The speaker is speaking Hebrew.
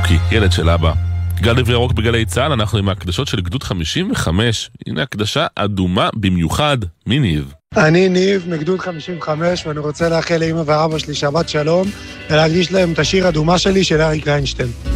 ברוכי, ילד של אבא. גל דברי ירוק בגלי צהל, אנחנו עם ההקדשות של גדוד 55. הנה הקדשה אדומה במיוחד. מי ניב? אני ניב מגדוד 55, ואני רוצה לאחל לאמא ואבא שלי שבת שלום, ולהקדיש להם את השיר אדומה שלי של אריק איינשטיין.